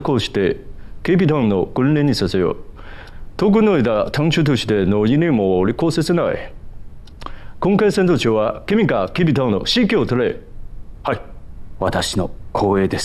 こうして警備団の訓練にさせよう。徳の枝短中としての意味も履行させない。今回戦闘中は君が警備団の指揮を取れ。はい、私の光栄です。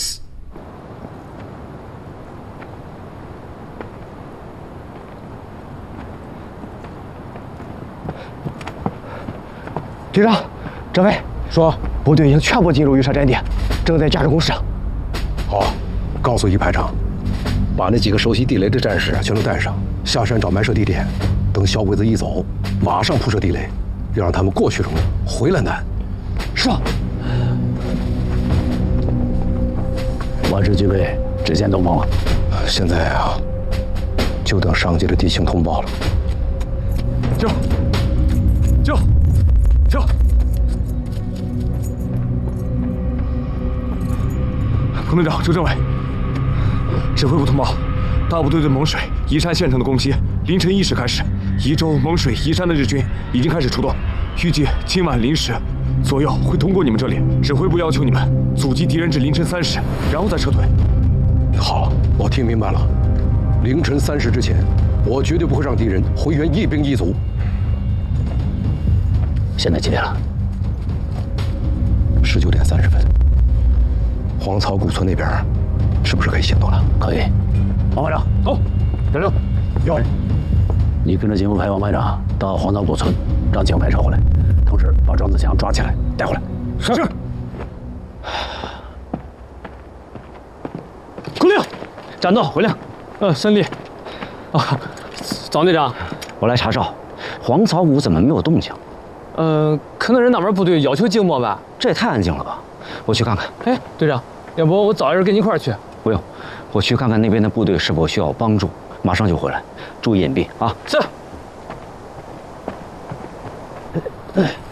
旅长，政委说，部队已经全部进入预设阵地，正在架设工事。 好，告诉一排长，把那几个熟悉地雷的战士全都带上，下山找埋设地点。等小鬼子一走，马上铺设地雷，要让他们过去容易，回来难。 是。 万事俱备，直线东风了。 现在啊，就等上级的地形通报了。 救！救！救！彭队长，周政委，指挥部通报，大部队对蒙水、宜山县城的攻击，凌晨1时开始，宜州、蒙水、宜山的日军已经开始出动，预计今晚0时左右会通过你们这里。指挥部要求你们阻击敌人至凌晨3时，然后再撤退。 好，我听明白了。凌晨3时之前，我绝对不会让敌人回援一兵一卒。 现在几点了 ？19点30分。黄草古村那边是不是可以行动了？ 可以。王排长， 走。站住！ 有。 你跟着警务排王排长到黄草古村，让警排撤回来，同时把庄子强抓起来带回来。 是。 口令，战斗回令。胜利。啊，张队长， 我来查哨，黄草谷怎么没有动静？ 可能是那边部队要求静默吧。 这也太安静了吧！我去看看。 哎，队长，要不我找人跟你一块儿去？ 不用，我去看看那边的部队是否需要帮助，马上就回来，注意隐蔽啊。 是。